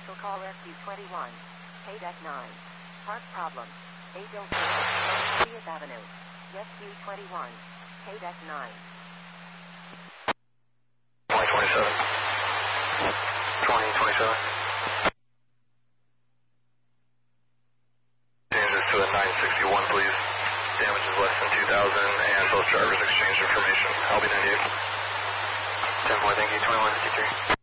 Commercial caller Q21. KDEC 9. Park problem. 806 30th Avenue. Yes, Q21. KDEC 9. 2027. 2027. Changes to a 961, please. Damage is less than 2,000 and both drivers exchanged information. I'll be 98. 10-4, thank you. 2153.